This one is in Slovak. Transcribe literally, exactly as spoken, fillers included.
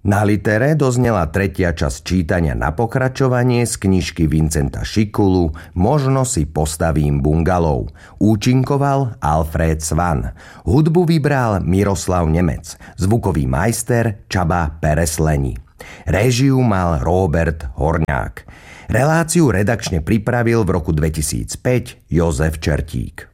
Na litere doznela tretia časť čítania na pokračovanie z knižky Vincenta Šikulu Možno si postavím bungalov. Účinkoval Alfred Svan. Hudbu vybral Miroslav Nemec. Zvukový majster Csaba Peresleni. Réžiu mal Róbert Horňák. Reláciu redakčne pripravil v roku dvetisícpäť Jozef Čertík.